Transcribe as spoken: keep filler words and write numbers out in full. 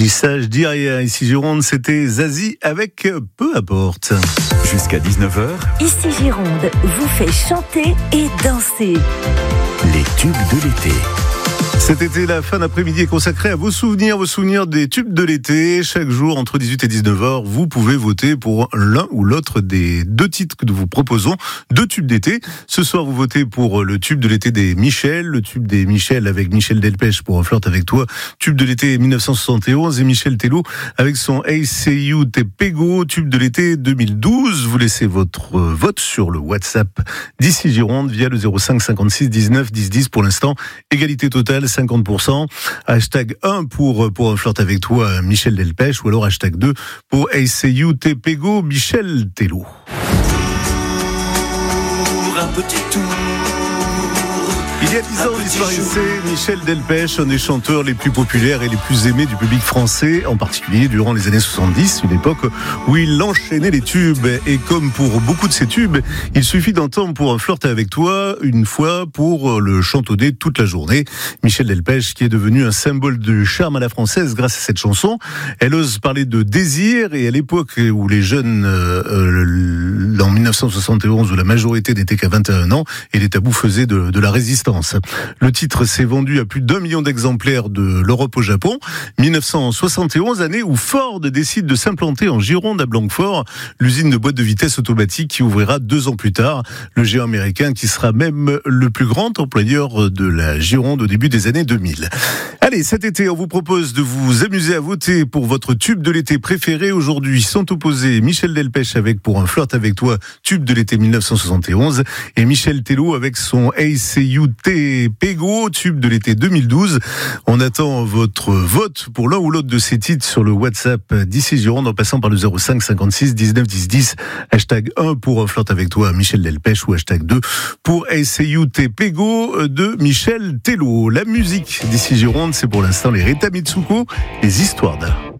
dis ça, je dis rien. Ici Gironde, c'était Zazie avec Peu importe. Jusqu'à dix-neuf heures, Ici Gironde vous fait chanter et danser. les tubes de l'été. Cet été, la fin d'après-midi est consacrée à vos souvenirs, vos souvenirs des tubes de l'été. Chaque jour, entre dix-huit et dix-neuf heures, vous pouvez voter pour l'un ou l'autre des deux titres que nous vous proposons, deux tubes d'été. Ce soir, vous votez pour le tube de l'été des Michel, le tube des Michel avec Michel Delpech pour Un flirt avec toi, tube de l'été dix-neuf cent soixante et onze et Michel Tello avec son Hey Say You Te Pego, tube de l'été deux mille douze. Vous laissez votre vote sur le WhatsApp d'Ici Gironde via le zéro cinq cinquante-six dix-neuf dix dix. Pour l'instant, égalité totale, cinquante pour cent. Hashtag un pour, pour Un flirt avec toi, Michel Delpech, ou alors hashtag deux pour Hey Say You Te Pego, Michel Tello. Un petit tour. Il y a dix ans, disparaissait Michel Delpech, un des chanteurs les plus populaires et les plus aimés du public français, en particulier durant les années soixante-dix, une époque où il enchaînait les tubes. Et comme pour beaucoup de ces tubes, il suffit d'entendre pour Un flirt avec toi une fois pour le chantonner toute la journée. Michel Delpech, qui est devenu un symbole de charme à la française grâce à cette chanson. Elle ose parler de désir, et à l'époque où les jeunes, euh, euh, en dix-neuf cent soixante et onze, où la majorité n'était qu'à vingt et un ans, et les tabous faisaient de, de la résistance. Le titre s'est vendu à plus d'un million d'exemplaires de l'Europe au Japon. dix-neuf cent soixante et onze, année où Ford décide de s'implanter en Gironde à Blanquefort, l'usine de boîtes de vitesse automatique qui ouvrira deux ans plus tard. Le géant américain qui sera même le plus grand employeur de la Gironde au début des années deux mille. Allez, cet été, on vous propose de vous amuser à voter pour votre tube de l'été préféré. Aujourd'hui sont opposés Michel Delpech avec Pour Un flirt avec toi, tube de l'été dix-neuf cent soixante et onze, et Michel Tello avec son Hey Say You Te Pego, tube de l'été deux mille douze. On attend votre vote pour l'un ou l'autre de ces titres sur le WhatsApp d'Ici Gironde en passant par le zéro cinq cinquante-six dix-neuf dix dix. Hashtag un pour Un flirt avec toi, Michel Delpech, ou hashtag deux pour Hey Say You Te Pego de Michel Tello. La musique d'Ici Gironde, c'est pour l'instant les Rita Mitsuko, les histoires d'art.